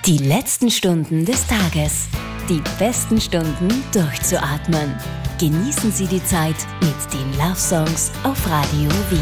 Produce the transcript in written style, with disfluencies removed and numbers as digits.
Die letzten Stunden des Tages. Die besten Stunden durchzuatmen. Genießen Sie die Zeit mit den Love Songs auf Radio Wien.